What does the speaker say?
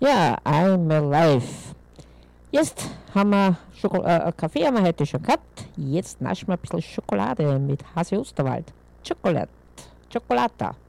Ja, I'm alive. Jetzt haben wir Kaffee haben wir heute schon gehabt. Jetzt naschen wir ein bisschen Schokolade mit Hase Osterwald. Schokolade. Schokolata.